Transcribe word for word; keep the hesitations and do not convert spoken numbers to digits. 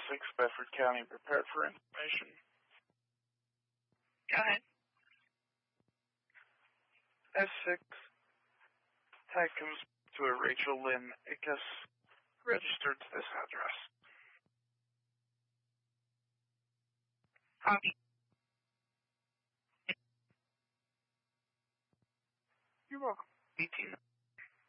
six, Bedford County, prepared for information. Go ahead. S six, tag comes to a Rachel Lynn Ickes, registered to this address. Copy. You're welcome. eighteen.